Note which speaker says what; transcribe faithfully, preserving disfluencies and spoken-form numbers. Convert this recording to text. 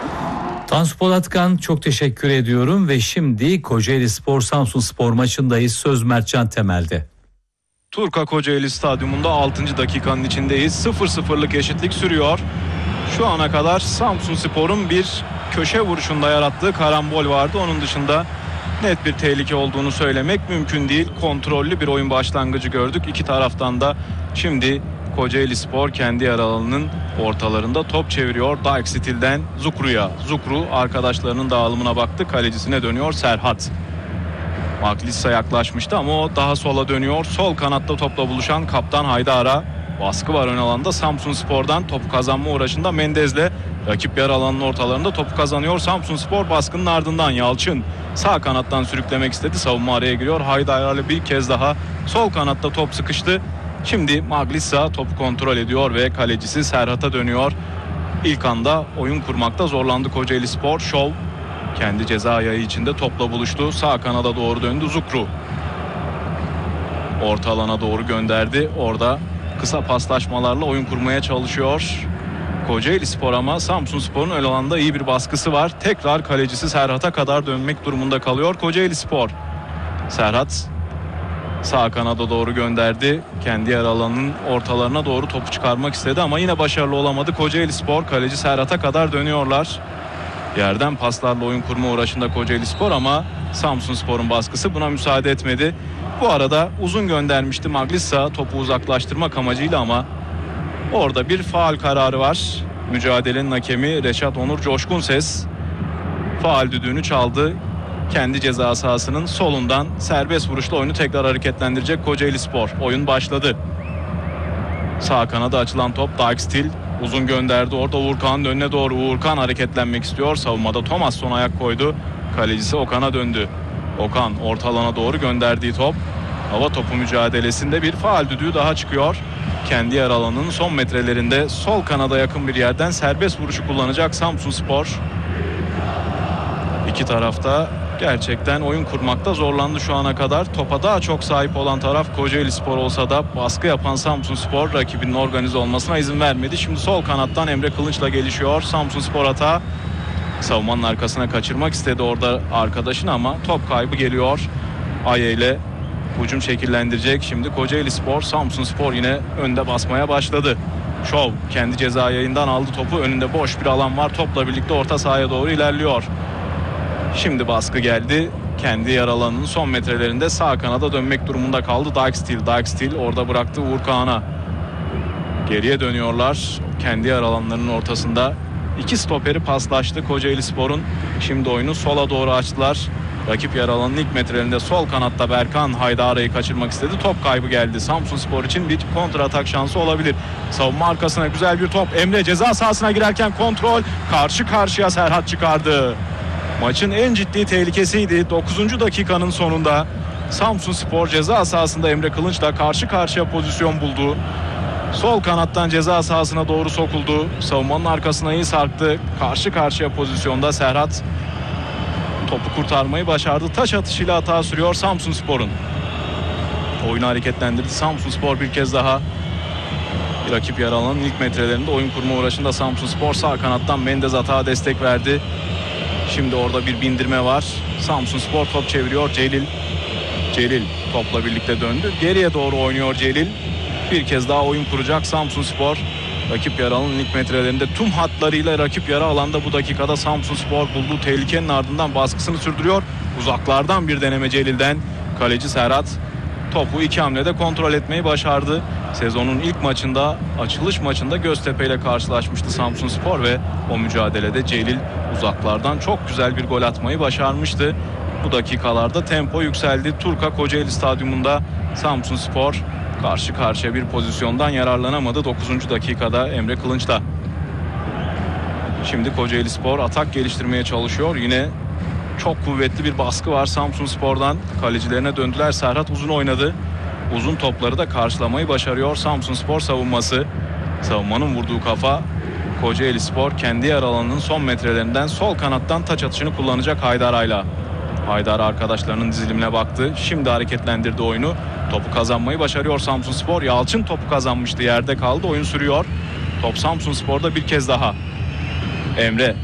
Speaker 1: Tansu Polatkan, çok teşekkür ediyorum ve şimdi Kocaeli Spor Samsun Spor maçındayız. Söz Mertcan Temel'de.
Speaker 2: Turka Kocaeli Stadyumunda altıncı dakikanın içindeyiz. sıfır sıfırlık eşitlik sürüyor. Şu ana kadar Samsun Spor'un bir köşe vuruşunda yarattığı karambol vardı. Onun dışında net bir tehlike olduğunu söylemek mümkün değil. Kontrollü bir oyun başlangıcı gördük. İki taraftan da şimdi Kocaeli Spor kendi yer alanının ortalarında top çeviriyor. Dark Steel'den Zukru'ya. Zukru arkadaşlarının dağılımına baktı. Kalecisine dönüyor Serhat. Maglissa yaklaşmıştı ama o daha sola dönüyor. Sol kanatta topla buluşan kaptan Haydar'a baskı var ön alanda. Samsun Spor'dan topu kazanma uğraşında Mendez'le rakip yer alanının ortalarında topu kazanıyor. Samsun Spor baskının ardından Yalçın sağ kanattan sürüklemek istedi. Savunma araya giriyor. Haydar'la bir kez daha sol kanatta top sıkıştı. Şimdi Maglissa topu kontrol ediyor ve kalecisi Serhat'a dönüyor. İlk anda oyun kurmakta zorlandı Kocaeli Spor. Şov kendi ceza yayı içinde topla buluştu. Sağ kanada doğru döndü Zukru. Orta alana doğru gönderdi. Orada kısa paslaşmalarla oyun kurmaya çalışıyor Kocaeli Spor ama Samsun Spor'un ön alanda iyi bir baskısı var. Tekrar kalecisi Serhat'a kadar dönmek durumunda kalıyor Kocaeli Spor. Serhat sağ kanada doğru gönderdi. Kendi yer alanının ortalarına doğru topu çıkarmak istedi ama yine başarılı olamadı. Kocaeli Spor kaleci Serhat'a kadar dönüyorlar. Yerden paslarla oyun kurma uğraşında Kocaeli Spor ama Samsun Spor'un baskısı buna müsaade etmedi. Bu arada uzun göndermişti Maglissa topu uzaklaştırmak amacıyla ama orada bir faul kararı var. Mücadelenin hakemi Reşat Onur Coşkunses faul düdüğünü çaldı. Kendi ceza sahasının solundan serbest vuruşla oyunu tekrar hareketlendirecek Kocaeli Spor. Oyun başladı. Sağ kanada açılan top Dark Steel uzun gönderdi. Orada Uğurkan'ın önüne doğru. Uğurkan hareketlenmek istiyor. Savunmada Thomas son ayak koydu. Kalecisi Okan'a döndü. Okan orta alana doğru gönderdiği top. Hava topu mücadelesinde bir faul düdüğü daha çıkıyor. Kendi yer alanının son metrelerinde sol kanada yakın bir yerden serbest vuruşu kullanacak Samsun Spor. İki tarafta gerçekten oyun kurmakta zorlandı şu ana kadar. Topa daha çok sahip olan taraf Kocaeli Spor olsa da baskı yapan Samsun Spor rakibinin organize olmasına izin vermedi. Şimdi sol kanattan Emre Kılınç'la gelişiyor. Samsun Spor hata. Savunmanın arkasına kaçırmak istedi orada arkadaşını ama top kaybı geliyor. Aye ile hücum şekillendirecek. Şimdi Kocaeli Spor, Samsun Spor yine önde basmaya başladı. Şov kendi ceza yayından aldı topu. Önünde boş bir alan var. Topla birlikte orta sahaya doğru ilerliyor. Şimdi baskı geldi. Kendi yer alanının son metrelerinde sağ kanada dönmek durumunda kaldı Dark Steel. Dark Steel orada bıraktı Uğurkan'a. Geriye dönüyorlar. Kendi yer alanlarının ortasında iki stoperi paslaştı Kocaeli Spor'un. Şimdi oyunu sola doğru açtılar. Rakip yer alanının ilk metrelerinde sol kanatta Berkan Haydar'ı kaçırmak istedi. Top kaybı geldi. Samsun Spor için bir kontra atak şansı olabilir. Savunma arkasına güzel bir top. Emre ceza sahasına girerken kontrol. Karşı karşıya Serhat çıkardı. Maçın en ciddi tehlikesiydi. dokuzuncu dakikanın sonunda Samsun Spor ceza sahasında Emre Kılınç'la karşı karşıya pozisyon buldu. Sol kanattan ceza sahasına doğru sokuldu. Savunmanın arkasına iyi sarktı. Karşı karşıya pozisyonda Serhat topu kurtarmayı başardı. Taş atışıyla hata sürüyor Samsun Spor'un. Oyunu hareketlendirdi Samsun Spor bir kez daha. Rakip yer alanın ilk metrelerinde oyun kurma uğraşında Samsun Spor sağ kanattan Mendez hata destek verdi. Şimdi orada bir bindirme var. Samsun Spor top çeviriyor. Celil. Celil topla birlikte döndü. Geriye doğru oynuyor Celil. Bir kez daha oyun kuracak Samsun Spor. Rakip yarı alanın ilk metrelerinde tüm hatlarıyla rakip yarı alanda bu dakikada Samsun Spor bulduğu tehlikenin ardından baskısını sürdürüyor. Uzaklardan bir deneme Celil'den. Kaleci Serhat topu iki hamlede kontrol etmeyi başardı. Sezonun ilk maçında, açılış maçında Göztepe ile karşılaşmıştı Samsun Spor ve o mücadelede Celil uzaklardan çok güzel bir gol atmayı başarmıştı. Bu dakikalarda tempo yükseldi. Turka Kocaeli Stadyumunda Samsun Spor karşı karşıya bir pozisyondan yararlanamadı. dokuzuncu dakikada Emre Kılınç'la. Şimdi Kocaeli Spor atak geliştirmeye çalışıyor. Yine çok kuvvetli bir baskı var Samsun Spor'dan. Kalecilerine döndüler. Serhat uzun oynadı. Uzun topları da karşılamayı başarıyor Samsun Spor savunması. Savunmanın vurduğu kafa. Kocaeli Spor kendi yer alanının son metrelerinden sol kanattan taç atışını kullanacak Haydar'ayla. Haydar arkadaşlarının dizilimine baktı. Şimdi hareketlendirdi oyunu. Topu kazanmayı başarıyor Samsun Spor. Yalçın topu kazanmıştı. Yerde kaldı. Oyun sürüyor. Top Samsun Spor'da bir kez daha. Emre